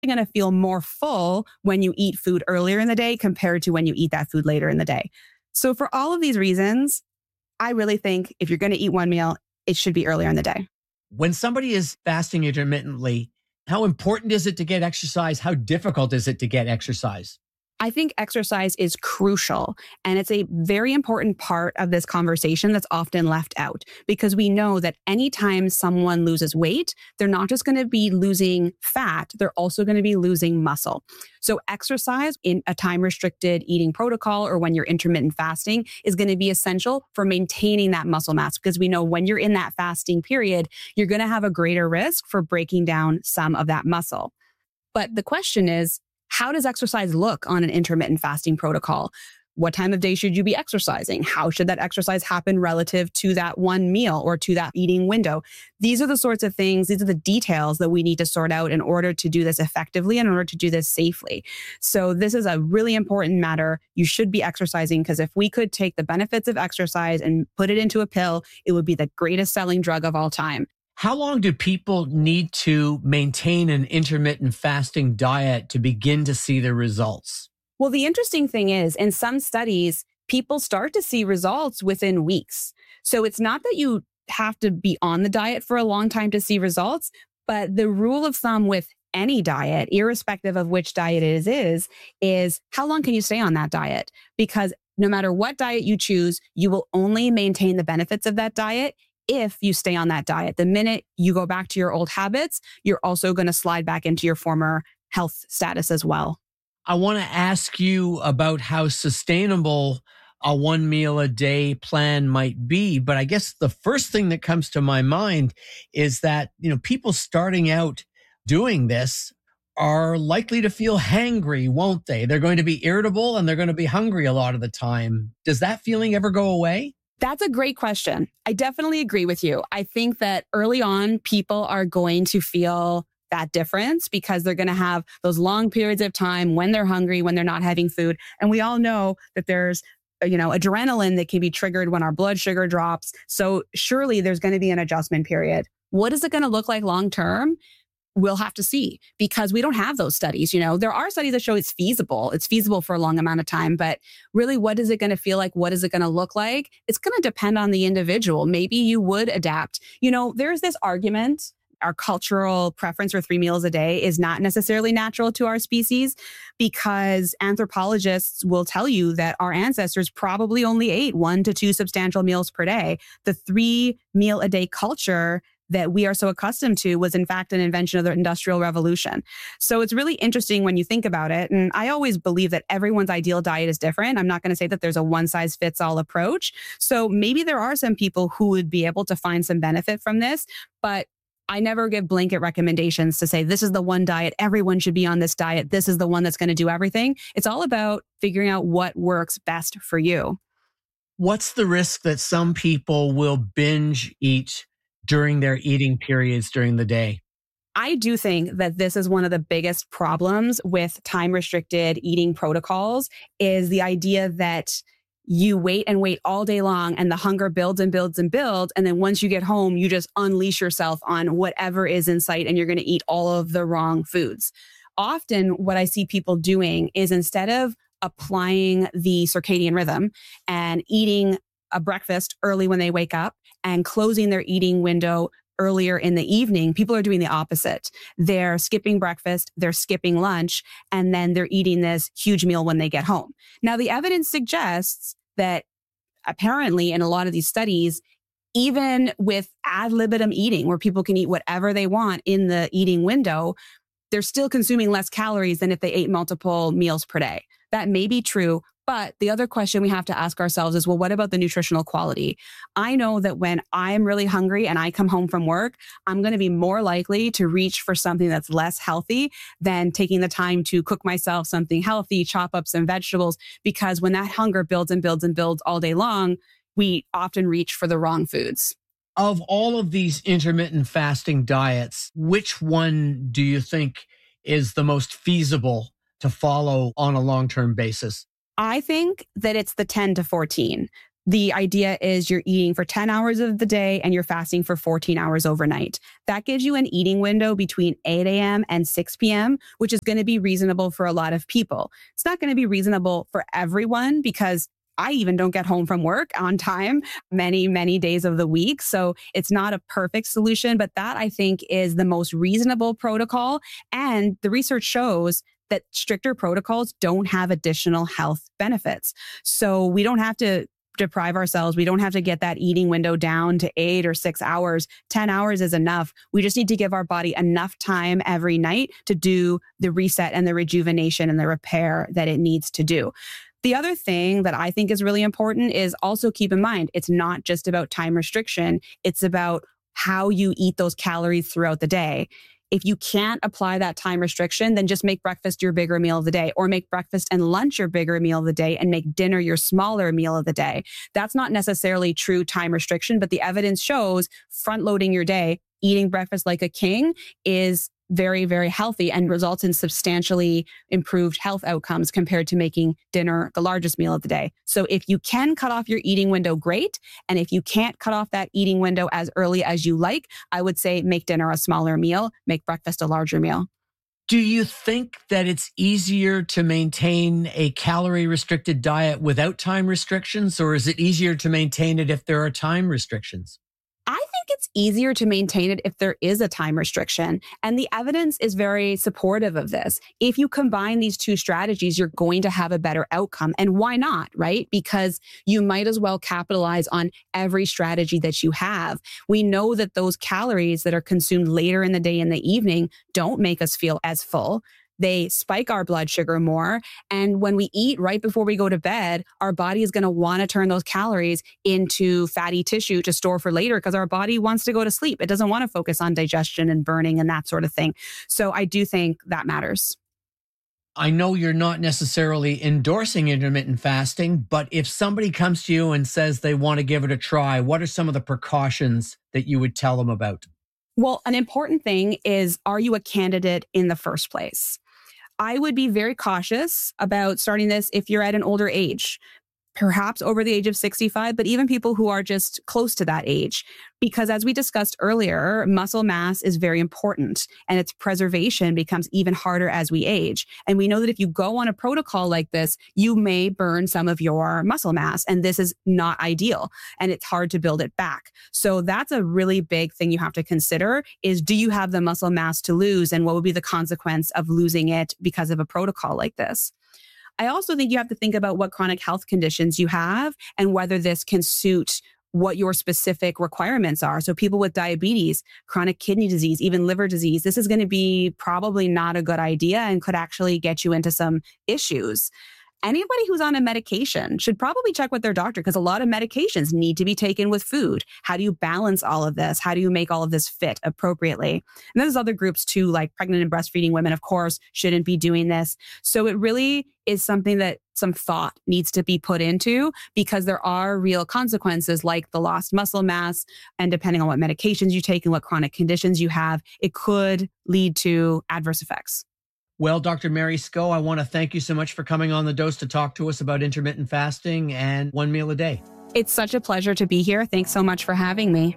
going to feel more full when you eat food earlier in the day compared to when you eat that food later in the day. So for all of these reasons, I really think if you're going to eat one meal, it should be earlier in the day. When somebody is fasting intermittently, how important is it to get exercise? How difficult is it to get exercise? I think exercise is crucial, and it's a very important part of this conversation that's often left out, because we know that anytime someone loses weight, they're not just going to be losing fat, they're also going to be losing muscle. So exercise in a time-restricted eating protocol or when you're intermittent fasting is going to be essential for maintaining that muscle mass, because we know when you're in that fasting period, you're going to have a greater risk for breaking down some of that muscle. But the question is, how does exercise look on an intermittent fasting protocol? What time of day should you be exercising? How should that exercise happen relative to that one meal or to that eating window? These are the sorts of things, these are the details that we need to sort out in order to do this effectively and in order to do this safely. So this is a really important matter. You should be exercising, because if we could take the benefits of exercise and put it into a pill, it would be the greatest selling drug of all time. How long do people need to maintain an intermittent fasting diet to begin to see the results? Well, the interesting thing is, in some studies, people start to see results within weeks. So it's not that you have to be on the diet for a long time to see results, but the rule of thumb with any diet, irrespective of which diet it is how long can you stay on that diet? Because no matter what diet you choose, you will only maintain the benefits of that diet if you stay on that diet. The minute you go back to your old habits, you're also going to slide back into your former health status as well. I want to ask you about how sustainable a one meal a day plan might be. But I guess the first thing that comes to my mind is that, people starting out doing this are likely to feel hangry, won't they? They're going to be irritable and they're going to be hungry a lot of the time. Does that feeling ever go away? That's a great question. I definitely agree with you. I think that early on, people are going to feel that difference because they're going to have those long periods of time when they're hungry, when they're not having food. And we all know that there's, adrenaline that can be triggered when our blood sugar drops. So surely there's going to be an adjustment period. What is it going to look like long term? We'll have to see, because we don't have those studies. There are studies that show it's feasible. It's feasible for a long amount of time, but really, what is it going to feel like? What is it going to look like? It's going to depend on the individual. Maybe you would adapt. There's this argument. Our cultural preference for 3 meals a day is not necessarily natural to our species, because anthropologists will tell you that our ancestors probably only ate 1 to 2 substantial meals per day. The 3 meal a day culture that we are so accustomed to was in fact an invention of the Industrial Revolution. So it's really interesting when you think about it. And I always believe that everyone's ideal diet is different. I'm not going to say that there's a one size fits all approach. So maybe there are some people who would be able to find some benefit from this, but I never give blanket recommendations to say, this is the one diet, everyone should be on this diet, this is the one that's going to do everything. It's all about figuring out what works best for you. What's the risk that some people will binge eat during their eating periods during the day? I do think that this is one of the biggest problems with time-restricted eating protocols, is the idea that you wait and wait all day long and the hunger builds and builds and builds. And then once you get home, you just unleash yourself on whatever is in sight and you're going to eat all of the wrong foods. Often what I see people doing is, instead of applying the circadian rhythm and eating a breakfast early when they wake up and closing their eating window earlier in the evening, people are doing the opposite. They're skipping breakfast, they're skipping lunch, and then they're eating this huge meal when they get home. Now, the evidence suggests that apparently in a lot of these studies, even with ad libitum eating, where people can eat whatever they want in the eating window, they're still consuming less calories than if they ate multiple meals per day. That may be true. But the other question we have to ask ourselves is, well, what about the nutritional quality? I know that when I'm really hungry and I come home from work, I'm going to be more likely to reach for something that's less healthy than taking the time to cook myself something healthy, chop up some vegetables, because when that hunger builds and builds and builds all day long, we often reach for the wrong foods. Of all of these intermittent fasting diets, which one do you think is the most feasible to follow on a long-term basis? I think that it's the 10 to 14. The idea is you're eating for 10 hours of the day and you're fasting for 14 hours overnight. That gives you an eating window between 8 a.m. and 6 p.m., which is going to be reasonable for a lot of people. It's not going to be reasonable for everyone because I even don't get home from work on time many, many days of the week. So it's not a perfect solution, but that I think is the most reasonable protocol. And the research shows that stricter protocols don't have additional health benefits. So we don't have to deprive ourselves. We don't have to get that eating window down to 8 or 6 hours. 10 hours is enough. We just need to give our body enough time every night to do the reset and the rejuvenation and the repair that it needs to do. The other thing that I think is really important is also keep in mind, it's not just about time restriction. It's about how you eat those calories throughout the day. If you can't apply that time restriction, then just make breakfast your bigger meal of the day, or make breakfast and lunch your bigger meal of the day and make dinner your smaller meal of the day. That's not necessarily true time restriction, but the evidence shows front loading your day, eating breakfast like a king is very, very healthy and results in substantially improved health outcomes compared to making dinner the largest meal of the day. So if you can cut off your eating window, great. And if you can't cut off that eating window as early as you like, I would say make dinner a smaller meal, make breakfast a larger meal. Do you think that it's easier to maintain a calorie restricted diet without time restrictions, or is it easier to maintain it if there are time restrictions? I think it's easier to maintain it if there is a time restriction. And the evidence is very supportive of this. If you combine these two strategies, you're going to have a better outcome. And why not, right? Because you might as well capitalize on every strategy that you have. We know that those calories that are consumed later in the day and the evening don't make us feel as full. They spike our blood sugar more. And when we eat right before we go to bed, our body is going to want to turn those calories into fatty tissue to store for later because our body wants to go to sleep. It doesn't want to focus on digestion and burning and that sort of thing. So I do think that matters. I know you're not necessarily endorsing intermittent fasting, but if somebody comes to you and says they want to give it a try, what are some of the precautions that you would tell them about? Well, an important thing is, are you a candidate in the first place? I would be very cautious about starting this if you're at an older age, perhaps over the age of 65, but even people who are just close to that age. Because as we discussed earlier, muscle mass is very important and its preservation becomes even harder as we age. And we know that if you go on a protocol like this, you may burn some of your muscle mass. And this is not ideal and it's hard to build it back. So that's a really big thing you have to consider is, do you have the muscle mass to lose? And what would be the consequence of losing it because of a protocol like this? I also think you have to think about what chronic health conditions you have and whether this can suit what your specific requirements are. So people with diabetes, chronic kidney disease, even liver disease, this is going to be probably not a good idea and could actually get you into some issues. Anybody who's on a medication should probably check with their doctor because a lot of medications need to be taken with food. How do you balance all of this? How do you make all of this fit appropriately? And there's other groups too, like pregnant and breastfeeding women, of course, shouldn't be doing this. So it really is something that some thought needs to be put into because there are real consequences like the lost muscle mass. And depending on what medications you take and what chronic conditions you have, it could lead to adverse effects. Well, Dr. Mary Sco, I want to thank you so much for coming on The Dose to talk to us about intermittent fasting and one meal a day. It's such a pleasure to be here. Thanks so much for having me.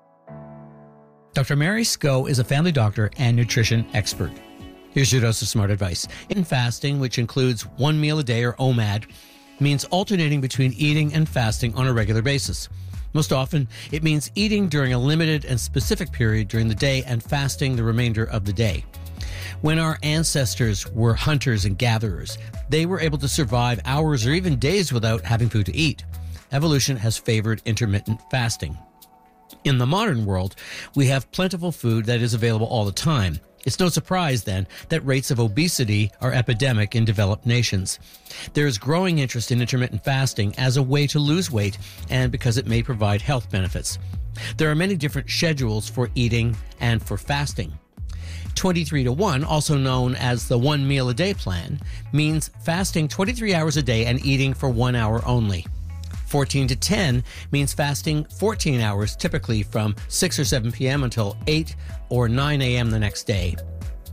Dr. Mary Sco is a family doctor and nutrition expert. Here's your dose of smart advice. Intermittent fasting, which includes one meal a day or OMAD, means alternating between eating and fasting on a regular basis. Most often, it means eating during a limited and specific period during the day and fasting the remainder of the day. When our ancestors were hunters and gatherers, they were able to survive hours or even days without having food to eat. Evolution has favored intermittent fasting. In the modern world, we have plentiful food that is available all the time. It's no surprise, then, that rates of obesity are epidemic in developed nations. There is growing interest in intermittent fasting as a way to lose weight and because it may provide health benefits. There are many different schedules for eating and for fasting. 23-1, also known as the 1 meal a day plan, means fasting 23 hours a day and eating for 1 hour only. 14-10 means fasting 14 hours, typically from 6 or 7 p.m. until 8 or 9 a.m. the next day.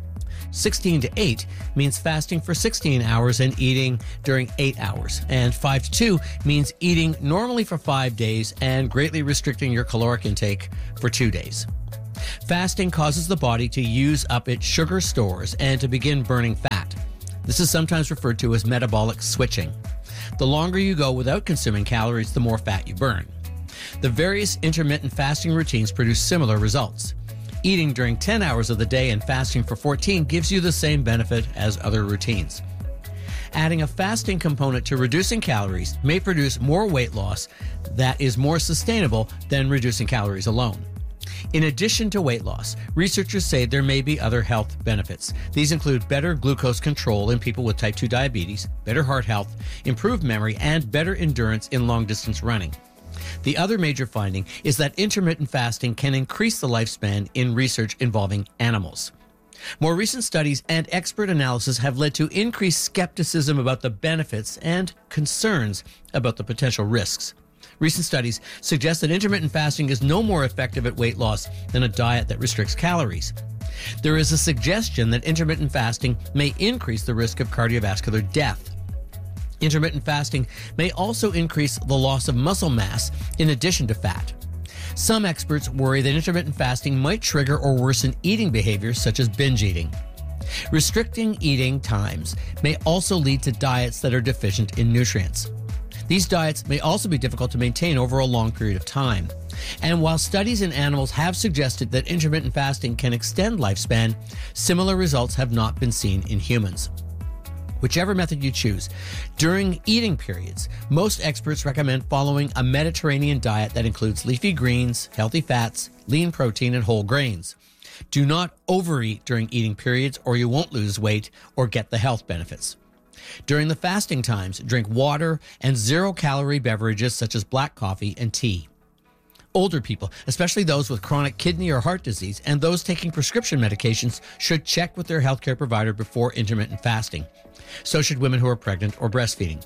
16 to 8 means fasting for 16 hours and eating during 8 hours. And 5 to 2 means eating normally for 5 days and greatly restricting your caloric intake for 2 days. Fasting causes the body to use up its sugar stores and to begin burning fat. This is sometimes referred to as metabolic switching. The longer you go without consuming calories, the more fat you burn. The various intermittent fasting routines produce similar results. Eating during 10 hours of the day and fasting for 14 gives you the same benefit as other routines. Adding a fasting component to reducing calories may produce more weight loss that is more sustainable than reducing calories alone. In addition to weight loss, researchers say there may be other health benefits. These include better glucose control in people with type 2 diabetes, better heart health, improved memory, and better endurance in long-distance running. The other major finding is that intermittent fasting can increase the lifespan in research involving animals. More recent studies and expert analysis have led to increased skepticism about the benefits and concerns about the potential risks. Recent studies suggest that intermittent fasting is no more effective at weight loss than a diet that restricts calories. There is a suggestion that intermittent fasting may increase the risk of cardiovascular death. Intermittent fasting may also increase the loss of muscle mass in addition to fat. Some experts worry that intermittent fasting might trigger or worsen eating behaviors such as binge eating. Restricting eating times may also lead to diets that are deficient in nutrients. These diets may also be difficult to maintain over a long period of time. And while studies in animals have suggested that intermittent fasting can extend lifespan, similar results have not been seen in humans. Whichever method you choose, during eating periods, most experts recommend following a Mediterranean diet that includes leafy greens, healthy fats, lean protein, and whole grains. Do not overeat during eating periods or you won't lose weight or get the health benefits. During the fasting times, drink water and zero-calorie beverages such as black coffee and tea. Older people, especially those with chronic kidney or heart disease and those taking prescription medications, should check with their healthcare provider before intermittent fasting. So should women who are pregnant or breastfeeding.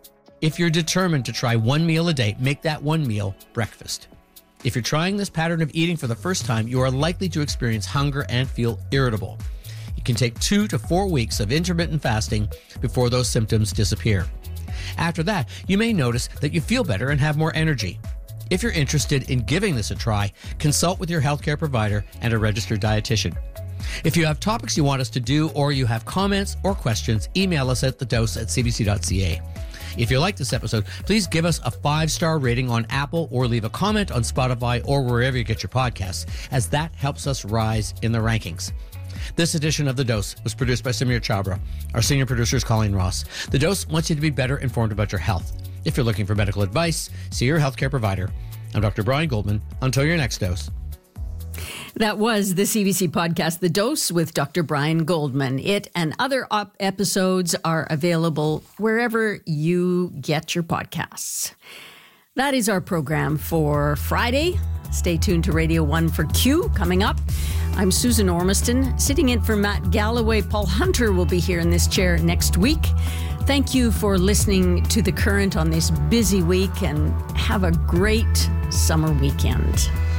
If you're determined to try one meal a day, make that one meal breakfast. If you're trying this pattern of eating for the first time, you are likely to experience hunger and feel irritable. It can take 2 to 4 weeks of intermittent fasting before those symptoms disappear. After that, you may notice that you feel better and have more energy. If you're interested in giving this a try, consult with your healthcare provider and a registered dietitian. If you have topics you want us to do or you have comments or questions, email us at thedose@cbc.ca. If you like this episode, please give us a 5-star rating on Apple or leave a comment on Spotify or wherever you get your podcasts, as that helps us rise in the rankings. This edition of The Dose was produced by Samir Chabra. Our senior producer is Colleen Ross. The Dose wants you to be better informed about your health. If you're looking for medical advice, see your healthcare provider. I'm Dr. Brian Goldman. Until your next dose. That was the CBC podcast, The Dose with Dr. Brian Goldman. It and other episodes are available wherever you get your podcasts. That is our program for Friday. Stay tuned to Radio 1 for Q coming up. I'm Susan Ormiston, sitting in for Matt Galloway. Paul Hunter will be here in this chair next week. Thank you for listening to The Current on this busy week, and have a great summer weekend.